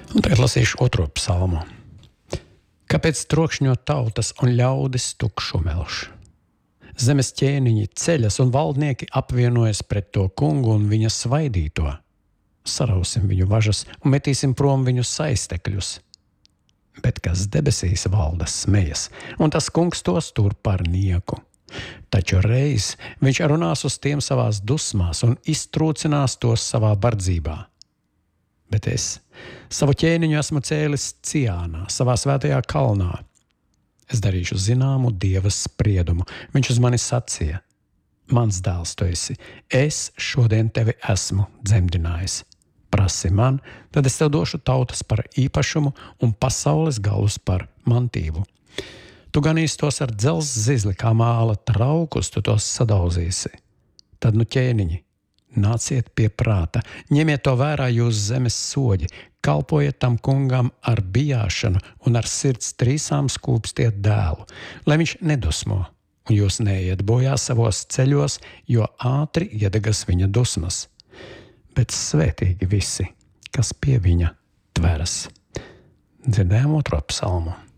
Un tagad lasīšu otro psalmu. Kāpēc trokšņo tautas un ļaudis tukšu melš? Zemes ķēniņi ceļas un valdnieki apvienojas pret to kungu un viņa svaidīto. Sarausim viņu važas un metīsim prom viņu saistekļus. Bet kas debesīs valda smejas, un tas kungs tos tur par nieku. Taču reiz viņš runās uz tiem savās dusmās un iztrūcinās tos savā bardzībā. Bet es savu ķēniņu esmu cēlis Ciānā, savā svētajā kalnā. Es darīšu zināmu Dieva spriedumu. Viņš uz mani sacīja: Mans dēls tu esi, es šodien tevi esmu dzemdinājis. Prasi man, tad es tev došu tautas par īpašumu un pasaules galus par mantību. Tu ganīsi tos ar dzelzs zizli kā māla traukus, tu tos sadauzīsi. Tad nu ķēniņi, nāciet pie prāta, ņemiet to vērā jūs zemes soģi, kalpojiet tam kungam ar bijāšanu un ar sirds trīsām skūpstiet dēlu, lai viņš nedusmo, un jūs neiet bojā savos ceļos, jo ātri iedegas viņa dusmas. Bet svētīgi visi, kas pie viņa tveras. Dzirdējām otro psalmu.